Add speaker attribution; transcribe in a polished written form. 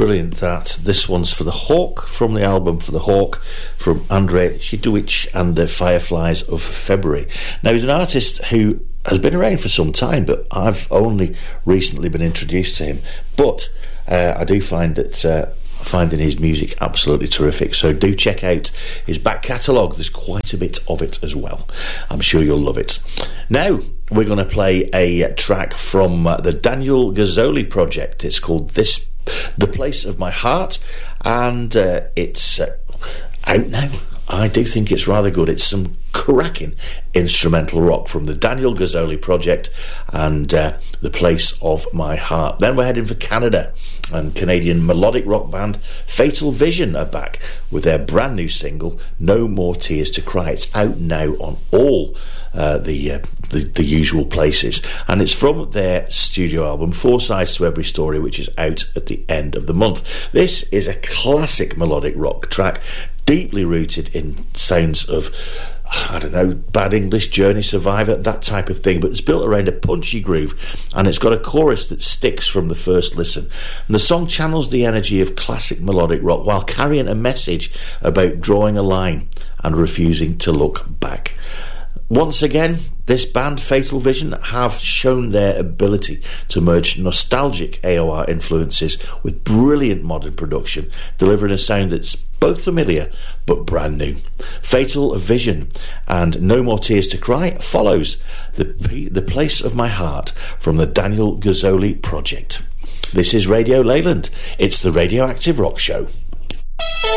Speaker 1: brilliant that. This one's For the Hawk, from the album For the Hawk, from Andrzej Sidowicz and the Fireflies of February. Now, he's an artist who has been around for some time, but I've only recently been introduced to him. But I do find that finding his music absolutely terrific, so do check out his back catalogue. There's quite a bit of it as well. I'm sure you'll love it. Now we're going to play a track from the Daniel Gazzoli project. It's called The Place of My Heart, and it's out now. I do think it's rather good. It's some cracking instrumental rock from the Daniel Gazzoli project and The Place of My Heart. Then we're heading for Canada, and Canadian melodic rock band Fatal Vision are back with their brand new single No More Tears to Cry. It's out now on all the usual places, and it's from their studio album 4 Sides to Every Story, which is out at the end of the month. This is a classic melodic rock track, deeply rooted in sounds of, I don't know, Bad English, Journey, Survivor, that type of thing, but it's built around a punchy groove, and it's got a chorus that sticks from the first listen. And the song channels the energy of classic melodic rock while carrying a message about drawing a line and refusing to look back. Once again, this band, Fatal Vision, have shown their ability to merge nostalgic AOR influences with brilliant modern production, delivering a sound that's both familiar but brand new. Fatal Vision and No More Tears to Cry follows The Place of My Heart from the Daniel Gazzoli project. This is Radio Leyland. It's the Radioactive Rock Show.